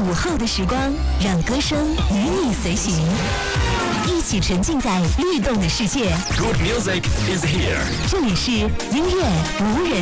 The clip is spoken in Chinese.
午后的时光，让歌声与你随行，一起沉浸在律动的世界。 Good music is here. 这里是音乐无人